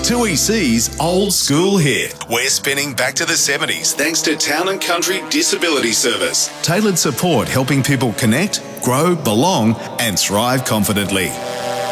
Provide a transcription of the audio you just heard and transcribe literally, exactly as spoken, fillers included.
two E C's Old School Hit. We're spinning back to the seventies thanks to Town and Country Disability Service. Tailored support helping people connect, grow, belong and thrive confidently.